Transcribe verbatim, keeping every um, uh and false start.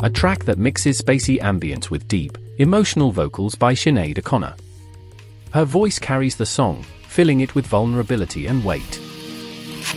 a track that mixes spacey ambience with deep, emotional vocals by Sinead O'Connor. Her voice carries the song, filling it with vulnerability and weight.